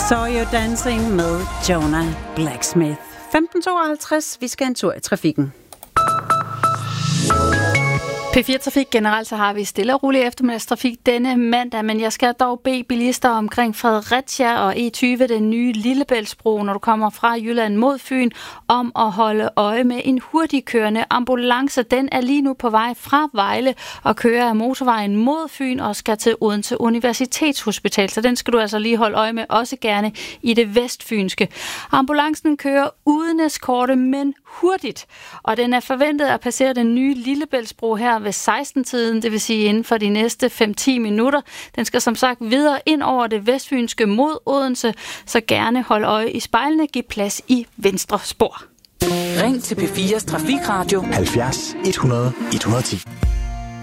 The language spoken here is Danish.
Saw You Dancing med Jonah Blacksmith. 15:52. Vi skal en tur i trafikken. P4 Trafik generelt, så har vi stille og rolig eftermiddagstrafik denne mandag, men jeg skal dog bede bilister omkring Fredericia og E20, den nye Lillebæltsbro, når du kommer fra Jylland mod Fyn, om at holde øje med en hurtigkørende ambulance. Den er lige nu på vej fra Vejle og kører af motorvejen mod Fyn og skal til Odense Universitetshospital, så den skal du altså lige holde øje med, også gerne i det vestfynske. Ambulancen kører uden eskorte, men hurtigt, og den er forventet at passere den nye Lillebæltsbro her ved 16-tiden, det vil sige inden for de næste 5-10 minutter. Den skal som sagt videre ind over det vestfynske mod Odense, så gerne hold øje i spejlene, giv plads i venstre spor. Ring til P4's Trafikradio 70 100 110.